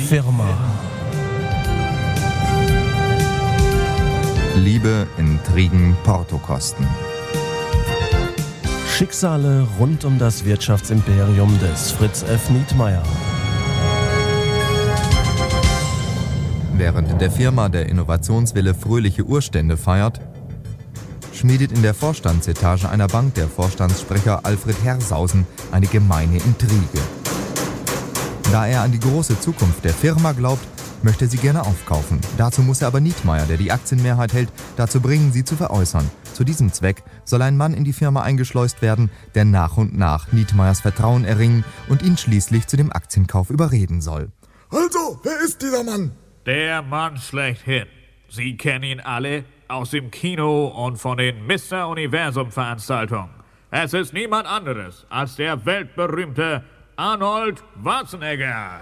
Firma. Liebe, Intrigen, Portokosten. Schicksale rund um das Wirtschaftsimperium des Fritz F. Nietmeyer. Während in der Firma der Innovationswille fröhliche Urstände feiert, schmiedet in der Vorstandsetage einer Bank der Vorstandssprecher Alfred Hersausen eine gemeine Intrige. Da er an die große Zukunft der Firma glaubt, möchte er sie gerne aufkaufen. Dazu muss er aber Nietmeyer, der die Aktienmehrheit hält, dazu bringen, sie zu veräußern. Zu diesem Zweck soll ein Mann in die Firma eingeschleust werden, der nach und nach Nietmeyers Vertrauen erringen und ihn schließlich zu dem Aktienkauf überreden soll. Also, wer ist dieser Mann? Der Mann schlechthin. Sie kennen ihn alle aus dem Kino und von den Mr. Universum-Veranstaltungen. Es ist niemand anderes als der weltberühmte Arnold Schwarzenegger.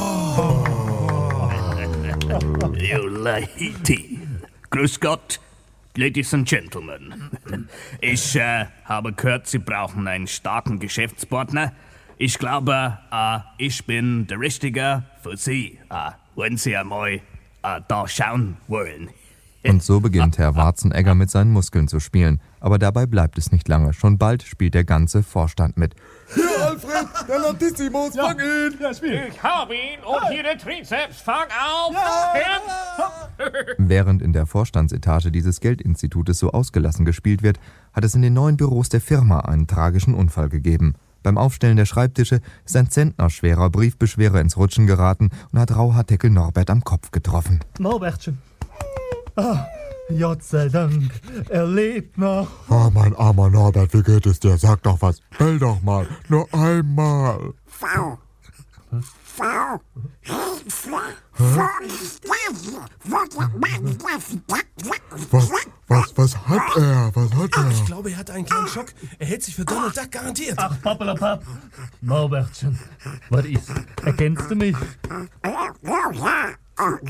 You lady. Grüß Gott, Ladies and Gentlemen. Ich habe gehört, Sie brauchen einen starken Geschäftspartner. Ich glaube, ich bin der Richtige für Sie, wenn Sie einmal da schauen wollen. Und so beginnt Herr Schwarzenegger mit seinen Muskeln zu spielen. Aber dabei bleibt es nicht lange. Schon bald spielt der ganze Vorstand mit. Hier, Alfred, der Latissimus, fang ihn! Ich hab ihn und hier der Trizeps, fang auf! Während in der Vorstandsetage dieses Geldinstitutes so ausgelassen gespielt wird, hat es in den neuen Büros der Firma einen tragischen Unfall gegeben. Beim Aufstellen der Schreibtische ist ein zentnerschwerer Briefbeschwerer ins Rutschen geraten und hat Rauhaardeckel Norbert am Kopf getroffen. Norbertchen. Gott sei Dank, er lebt noch. Oh, mein armer Norbert, wie geht es dir? Sag doch was. Bell doch mal. Nur einmal. Was hat er? Ich glaube, er hat einen kleinen Schock. Er hält sich für Donald Duck garantiert. Ach, Pappelapapp. Norbertchen, was ist? Erkennst du mich? Ach,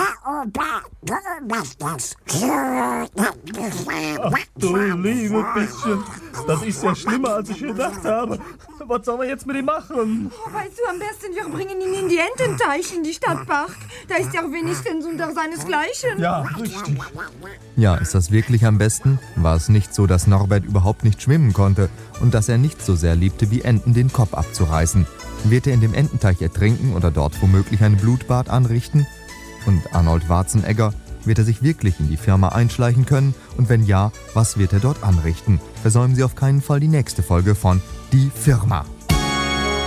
du liebe bisschen. Das ist ja schlimmer, als ich gedacht habe. Was sollen wir jetzt mit ihm machen? Oh, weißt du, am besten wir bringen ihn in die Ententeich in die Stadtpark. Da ist er wenigstens unter seinesgleichen. Ja, richtig. Ja, ist das wirklich am besten? War es nicht so, dass Norbert überhaupt nicht schwimmen konnte und dass er nicht so sehr liebte, wie Enten den Kopf abzureißen? Wird er in dem Ententeich ertrinken oder dort womöglich ein Blutbad anrichten? Und Arnold Schwarzenegger, wird er sich wirklich in die Firma einschleichen können? Und wenn ja, was wird er dort anrichten? Versäumen Sie auf keinen Fall die nächste Folge von Die Firma.